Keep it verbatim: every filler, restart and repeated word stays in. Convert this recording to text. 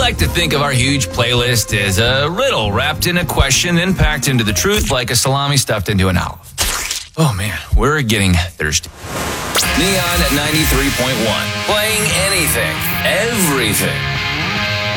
like to think of our huge playlist as a riddle wrapped in a question, then packed into the truth like a salami stuffed into an olive. Oh man, we're getting thirsty. Neon at ninety-three point one, playing anything, everything.